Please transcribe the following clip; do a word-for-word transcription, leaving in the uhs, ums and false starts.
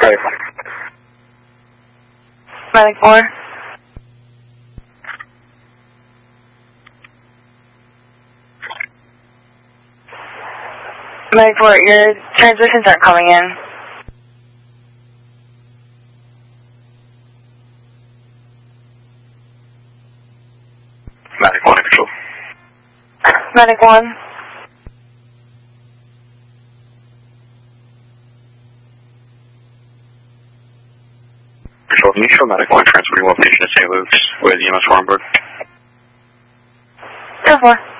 Medic Medic four. Medic four, your transmissions aren't coming in. Medic one, control. Medic one. Control, can you show Medic one transferring location to Saint Luke's with E M S Warrenburg? ten four.